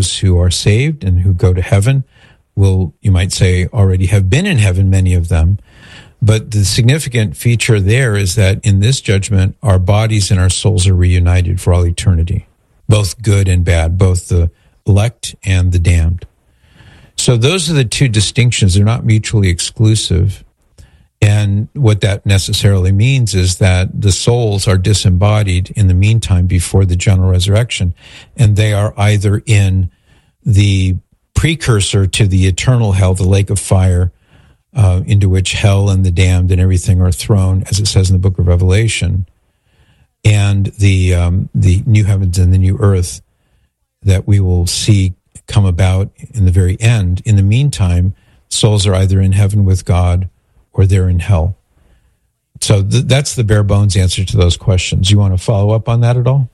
those who are saved and who go to heaven will, you might say, already have been in heaven, many of them. But the significant feature there is that in this judgment, our bodies and our souls are reunited for all eternity, both good and bad, both the elect and the damned. So those are the two distinctions. They're not mutually exclusive. And what that necessarily means is that the souls are disembodied in the meantime before the general resurrection, and they are either in the precursor to the eternal hell, the lake of fire, into which hell and the damned and everything are thrown, as it says in the book of Revelation, and the new heavens and the new earth that we will see come about in the very end. In the meantime, souls are either in heaven with God or they're in hell. So that's the bare bones answer to those questions. You want to follow up on that at all?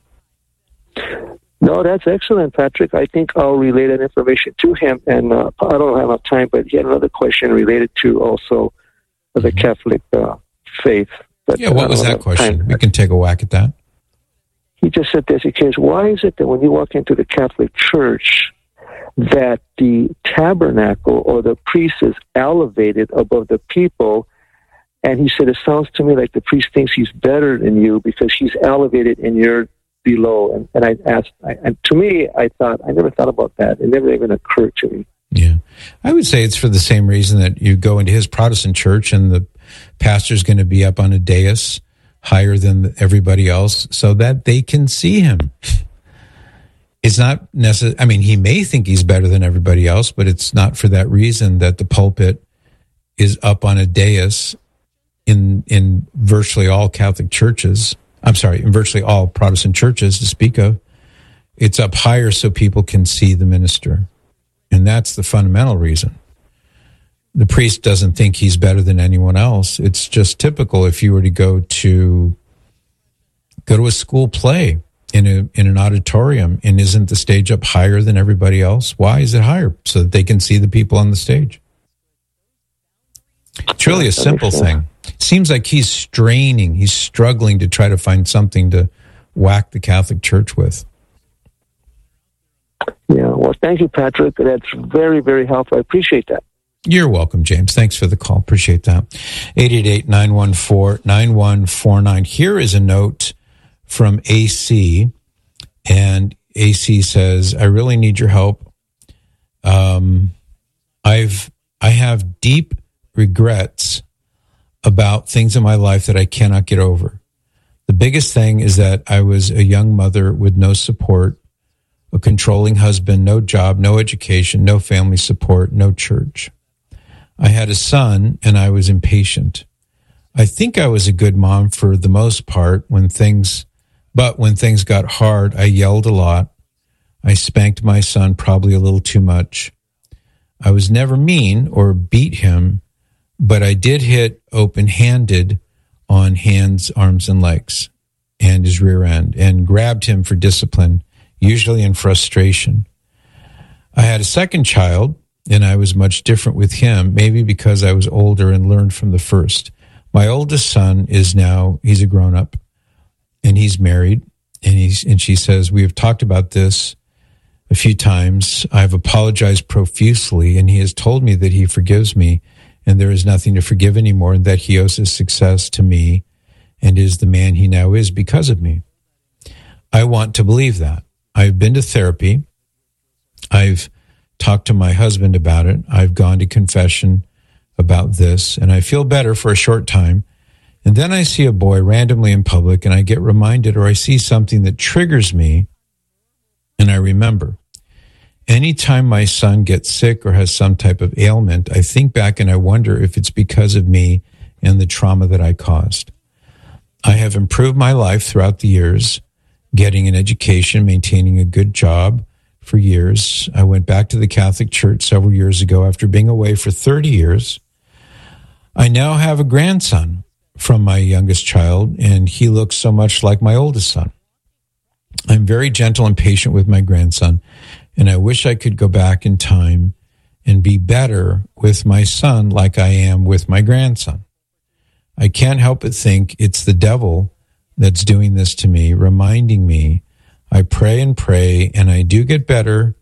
No, that's excellent, Patrick. I think I'll relay that information to him. And I don't have enough time, but he had another question related to also the Catholic faith. But yeah, what was that question? We can take a whack at that. He just said this. He says, why is it that when you walk into the Catholic Church that the tabernacle or the priest is elevated above the people? And he said, it sounds to me like the priest thinks he's better than you because he's elevated and you're below. And I asked, and to me, I thought, I never thought about that. It never even occurred to me. Yeah. I would say it's for the same reason that you go into his Protestant church and the pastor's going to be up on a dais higher than everybody else so that they can see him. It's not necessary. I mean, he may think he's better than everybody else, but it's not for that reason that the pulpit is up on a dais in virtually all Catholic churches. I'm sorry, in virtually all Protestant churches to speak of. It's up higher so people can see the minister. And that's the fundamental reason. The priest doesn't think he's better than anyone else. It's just typical if you were to go to a school play in an auditorium, and isn't the stage up higher than everybody else? Why is it higher? So that they can see the people on the stage. It's really a simple thing. It seems like he's struggling to try to find something to whack the Catholic Church with. Yeah, well, thank you, Patrick. That's very, very helpful. I appreciate that. You're welcome, James. Thanks for the call. Appreciate that. 888-914-9149. Here is a note from AC, and AC says, I really need your help. I have deep regrets about things in my life that I cannot get over. The biggest thing is that I was a young mother with no support, a controlling husband, no job, no education, no family support, no church. I had a son, and I was impatient. I think I was a good mom for the most part but when things got hard, I yelled a lot. I spanked my son probably a little too much. I was never mean or beat him, but I did hit open-handed on hands, arms, and legs and his rear end and grabbed him for discipline, usually in frustration. I had a second child, and I was much different with him, maybe because I was older and learned from the first. My oldest son he's a grown-up, and he's married, and she says, we have talked about this a few times. I've apologized profusely, and he has told me that he forgives me, and there is nothing to forgive anymore, and that he owes his success to me and is the man he now is because of me. I want to believe that. I've been to therapy. I've talked to my husband about it. I've gone to confession about this, and I feel better for a short time. And then I see a boy randomly in public, and I get reminded, or I see something that triggers me, and I remember. Anytime my son gets sick or has some type of ailment, I think back and I wonder if it's because of me and the trauma that I caused. I have improved my life throughout the years, getting an education, maintaining a good job for years. I went back to the Catholic Church several years ago after being away for 30 years. I now have a grandson from my youngest child, and he looks so much like my oldest son. I'm very gentle and patient with my grandson, and I wish I could go back in time and be better with my son like I am with my grandson. I can't help but think it's the devil that's doing this to me, reminding me I pray and pray, and I do get better,